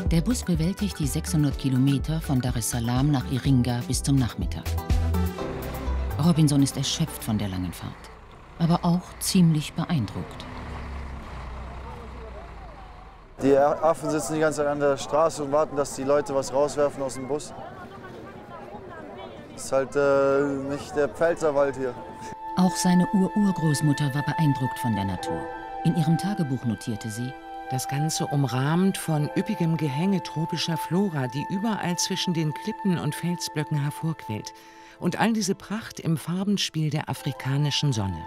Der Bus bewältigt die 600 Kilometer von Dar es Salaam nach Iringa bis zum Nachmittag. Robinson ist erschöpft von der langen Fahrt, aber auch ziemlich beeindruckt. Die Affen sitzen die ganze Zeit an der Straße und warten, dass die Leute was rauswerfen aus dem Bus. Das ist halt nicht der Pfälzerwald hier. Auch seine Urgroßmutter war beeindruckt von der Natur. In ihrem Tagebuch notierte sie: Das Ganze umrahmt von üppigem Gehänge tropischer Flora, die überall zwischen den Klippen und Felsblöcken hervorquillt. Und all diese Pracht im Farbenspiel der afrikanischen Sonne.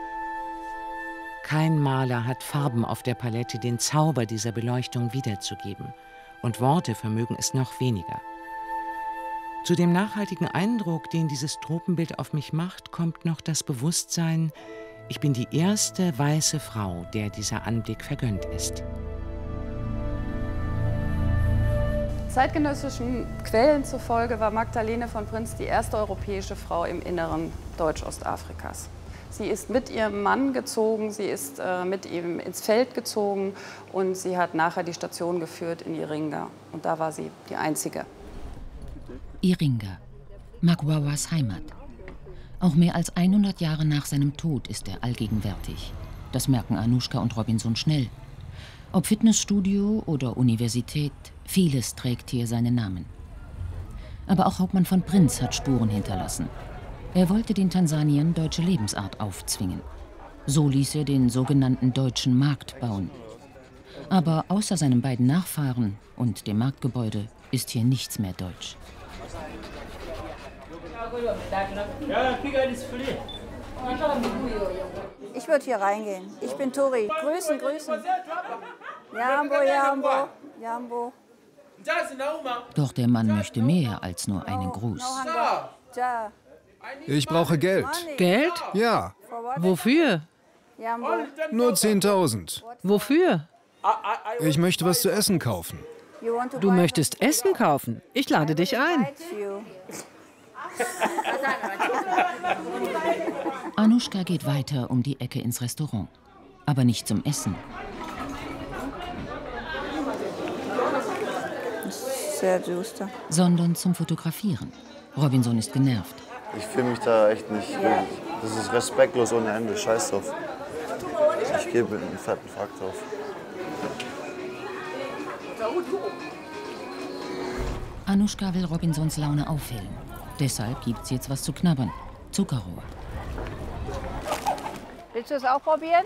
Kein Maler hat Farben auf der Palette, den Zauber dieser Beleuchtung wiederzugeben. Und Worte vermögen es noch weniger. Zu dem nachhaltigen Eindruck, den dieses Tropenbild auf mich macht, kommt noch das Bewusstsein, ich bin die erste weiße Frau, der dieser Anblick vergönnt ist. Zeitgenössischen Quellen zufolge war Magdalene von Prinz die erste europäische Frau im Inneren Deutsch-Ostafrikas. Sie ist mit ihrem Mann gezogen, sie ist mit ihm ins Feld gezogen und sie hat nachher die Station geführt in Iringa. Und da war sie die Einzige. Iringa, Magwawas Heimat. Auch mehr als 100 Jahre nach seinem Tod ist er allgegenwärtig. Das merken Anushka und Robinson schnell. Ob Fitnessstudio oder Universität, vieles trägt hier seinen Namen. Aber auch Hauptmann von Prinz hat Spuren hinterlassen. Er wollte den Tansaniern deutsche Lebensart aufzwingen. So ließ er den sogenannten Deutschen Markt bauen. Aber außer seinen beiden Nachfahren und dem Marktgebäude ist hier nichts mehr deutsch. Ich würde hier reingehen. Ich bin Tori. Grüßen, grüßen. Jambo, Jambo, Jambo. Doch der Mann möchte mehr als nur einen Gruß. Ich brauche Geld. Geld? Ja. Wofür? Nur 10.000. Wofür? Ich möchte was zu essen kaufen. Du möchtest Essen kaufen? Ich lade dich ein. Anushka geht weiter um die Ecke ins Restaurant. Aber nicht zum Essen. Sehr düster. Sondern zum Fotografieren. Robinson ist genervt. Ich fühle mich da echt nicht. Das ist respektlos ohne Ende. Scheiß drauf. Ich gebe mit einem fetten Fakt drauf. Anushka will Robinsons Laune aufhellen. Deshalb gibt's jetzt was zu knabbern. Zuckerrohr. Willst du es auch probieren?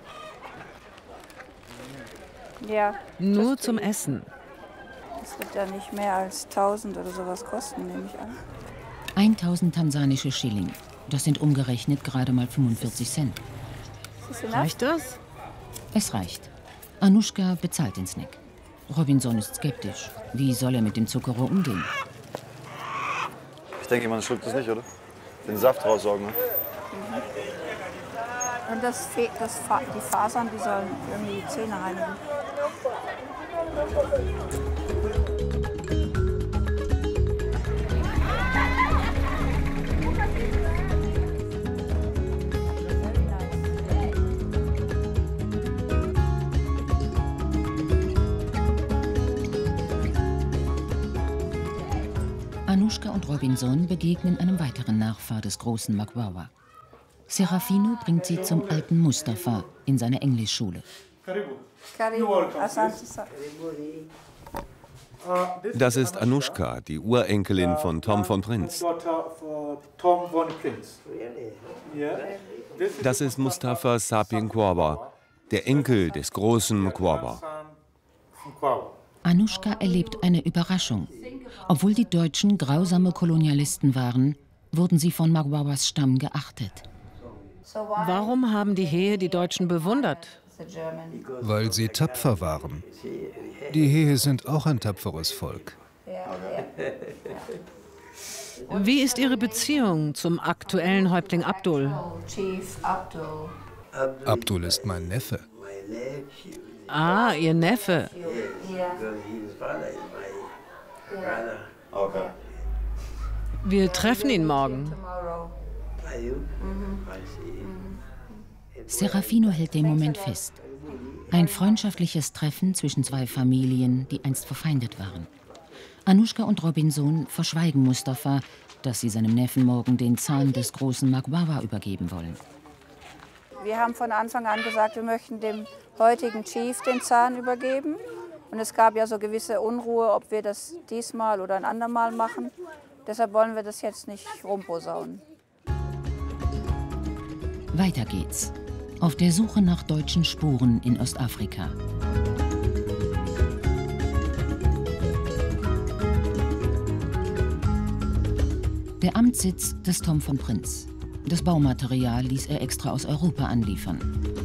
Ja. Nur zum Essen. Das wird ja nicht mehr als 1.000 oder sowas kosten, nehme ich an. 1000 tansanische Schilling. Das sind umgerechnet gerade mal 45 Cent. Reicht das? Es reicht. Anushka bezahlt den Snack. Robinson ist skeptisch. Wie soll er mit dem Zuckerrohr umgehen? Ich denke, man schluckt das nicht, oder? Den Saft raussaugen, ne? Und die Fasern, die sollen irgendwie die Zähne reinigen. Anushka und Robinson begegnen einem weiteren Nachfahr des großen Magwawa. Serafino bringt sie zum alten Mustafa in seine Englischschule. Das ist Anushka, die Urenkelin von Tom von Prinz. Das ist Mustafa Sapien Quaba, der Enkel des großen Mkwawa. Anushka erlebt eine Überraschung. Obwohl die Deutschen grausame Kolonialisten waren, wurden sie von Magwawas Stamm geachtet. Warum haben die Hehe die Deutschen bewundert? Weil sie tapfer waren. Die Hehe sind auch ein tapferes Volk. Wie ist Ihre Beziehung zum aktuellen Häuptling Abdul? Abdul ist mein Neffe. Ah, Ihr Neffe. Wir treffen ihn morgen. Serafino hält den Moment fest. Ein freundschaftliches Treffen zwischen zwei Familien, die einst verfeindet waren. Anushka und Robinson verschweigen Mustafa, dass sie seinem Neffen morgen den Zahn des großen Magwawa übergeben wollen. Wir haben von Anfang an gesagt, wir möchten dem heutigen Chief den Zahn übergeben. Und es gab ja so gewisse Unruhe, ob wir das diesmal oder ein andermal machen. Deshalb wollen wir das jetzt nicht rumposaunen. Weiter geht's. Auf der Suche nach deutschen Spuren in Ostafrika. Der Amtssitz des Tom von Prinz. Das Baumaterial ließ er extra aus Europa anliefern.